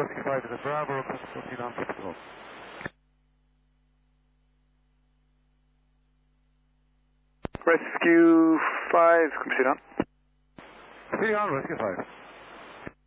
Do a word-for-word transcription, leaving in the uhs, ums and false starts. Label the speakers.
Speaker 1: Rescue five is a Bravo, request proceed on typical.
Speaker 2: Rescue five, proceed on.
Speaker 1: Proceed on, Rescue five.